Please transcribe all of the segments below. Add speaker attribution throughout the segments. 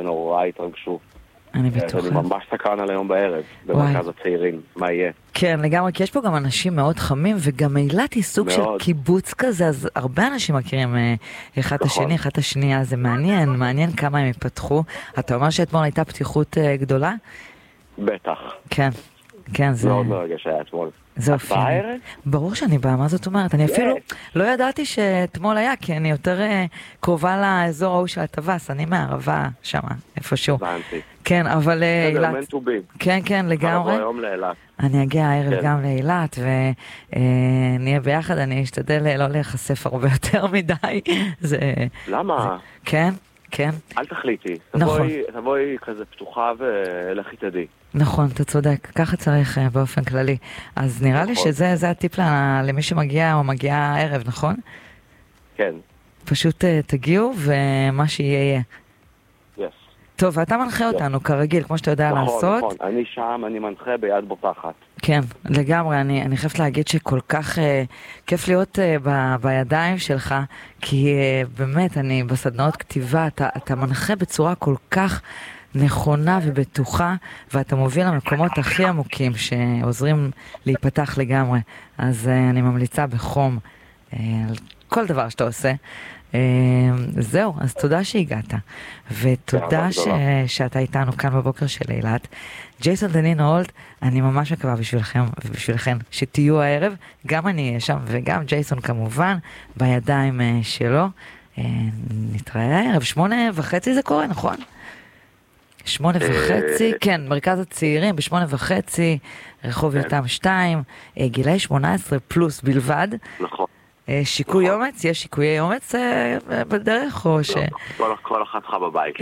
Speaker 1: ונורא התרגשו.
Speaker 2: אני בטוחה.
Speaker 1: אני ממש סקרן על היום בערב, במרכז הצעירים, מה יהיה?
Speaker 2: כן, לגמרי, כי יש פה גם אנשים מאוד חמים, וגם אילת היא סוג של קיבוץ כזה, אז הרבה אנשים מכירים אחד את השני, אחד את השנייה, זה מעניין כמה הם יפתחו. אתה אומר שאתמול הייתה פתיחות גדולה?
Speaker 1: בטח.
Speaker 2: כן, זה...
Speaker 1: מאוד מרגש היה אתמול.
Speaker 2: זה אופייני. ברור שאני באה, מה זאת אומרת? אני אפילו לא ידעתי שאתמול היה, כי אני יותר קרובה לאזור ההוא של הטווס, אני מהערבה שם, איפשהו. כן, אבל אילת... כן, לגמרי. אני אגיע הערב גם לאילת, ונהיה ביחד, אני אשתדל לא להיחשף הרבה יותר מדי.
Speaker 1: למה?
Speaker 2: כן.
Speaker 1: אל תחליטי. תבואי כזה פתוחה ולכי תדעי.
Speaker 2: נכון, אתה צודק, ככה צריך באופן כללי. אז נראה לי שזה הטיפ למי שמגיע או מגיעה הערב, נכון?
Speaker 1: כן.
Speaker 2: פשוט תגיעו ומה שיהיה. טוב, ואתה מנחה אותנו כרגיל, כמו שאתה יודע לעשות.
Speaker 1: נכון, אני שם, אני מנחה ביד בוטחת.
Speaker 2: כן, לגמרי, אני חייבת להגיד שכל כך כיף להיות בידיים שלך, כי באמת, אני בסדנאות כתיבה, אתה מנחה בצורה כל כך נכונה ובטוחה, ואתה מוביל למקומות הכי עמוקים שעוזרים להיפתח לגמרי. אז אני ממליצה בחום על כל דבר שאתה עושה. זהו, אז תודה שהגעת, ותודה שאתה איתנו כאן בבוקר של אילת. ג'ייסון דנינו הולט, אני ממש מקווה בשבילכם ובשבילכם שתהיו הערב, גם אני אהיה שם וגם ג'ייסון כמובן בידיים שלו. נתראה הערב, 8:30 זה קורה, נכון? 8:30, כן, מרכז הצעירים, 8:30, רחוב יותם 2, גילאי 18 פלוס בלבד.
Speaker 1: נכון.
Speaker 2: שיקוי אומץ? יש שיקויי אומץ בדרך או ש...
Speaker 1: כל אחת לך בבית.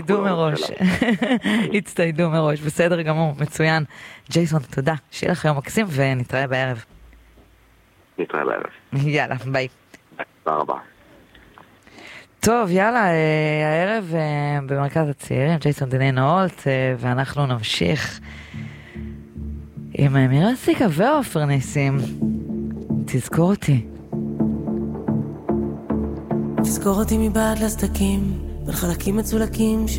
Speaker 2: הצטיידו מראש, בסדר גמור, מצוין. ג'ייסון, תודה, שיהיה לך יום מקסים ונתראה בערב.
Speaker 1: נתראה בערב.
Speaker 2: יאללה, ביי.
Speaker 1: תודה רבה.
Speaker 2: טוב, יאללה, הערב במרכז הצעירים, ג'ייסון דנינו הולט, ואנחנו נמשיך עם מירה סיקה ועופר ניסים. תזכור אותי.
Speaker 3: תזכור אותי מבעד לסדקים, בין חלקים מצולקים